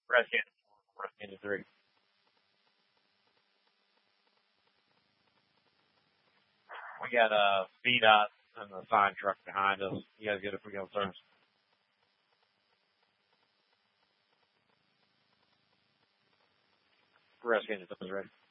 Rest into three. We got VDOT and the sign truck behind us. You guys get it for go service. Rescue engine is ready.